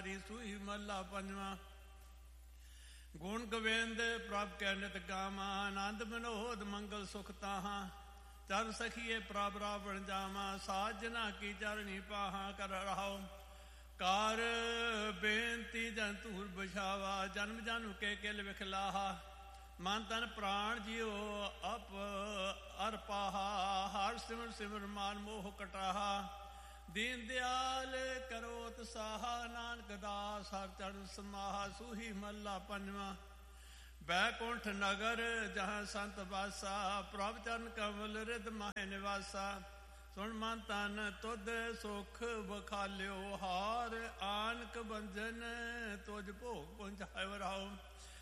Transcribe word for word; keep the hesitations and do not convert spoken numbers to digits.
ਵਿਸਾਰੀ ਸੂਹੀ ਮਹੱਲਾ ਪੰਜਵਾਂ। ਗੁਣ ਗੋਬਿੰਦ ਪ੍ਰਭ ਕੈ ਨਿਤ ਗਾਵਾਂ, ਆਨੰਦ ਮਨੋਦ ਮੰਗਲ ਸੁਖ ਤਾਹਾਂ। ਚਰਨ ਸਖੀਏ ਪ੍ਰਭ ਰਾਵਣ ਜਾਵਾਂ, ਸਾਜਨਾ ਕੀ ਚਰਣੀ ਪਾਹਾਂ। ਕਰ ਰਹਾਉ ਕਾਰ ਬੇਨਤੀ ਜਨ ਧੂਰ ਬਛਾਵਾ, ਜਨਮ ਜਨਮ ਕੇ ਕਿਲ ਵਿਖਲਾਹਾ। ਮਨ ਤਨ ਪ੍ਰਾਣ ਜਿਉ ਅਪ ਅਰ ਪਾਹਾ, ਹਰ ਸਿਮਰ ਸਿਮਰ ਮਾਨ ਮੋਹ ਕਟਾਹਾ। ਦੀਨ ਦਿਆਲ ਕਰੋ ਤਸਾਹਾ, ਨਾਨਕ ਦਾਸ ਹਰ ਚਰਨ ਸਮਾਹਾ। ਸੂਹੀ ਮਹੱਲਾ ਪੰਜਵਾਂ। ਬੈਕੁੰਠ ਨਗਰ ਜਹਾਂ ਸੰਤ ਵਾਸਾ, ਪ੍ਰਭ ਚਰਨ ਕਮਲ ਰਿਦ ਮਾਹੇ ਨਿਵਾਸਾ। ਸੁਣ ਮਨ ਤਨ ਤੁਧ ਸੁਖ ਬਖਾਲਿਓ, ਹਾਰ ਆਨਕ ਬੰਜਨ ਤੁਝ ਭੋਗ ਪਹੁੰਚਾਇ। ਵਰਾਉ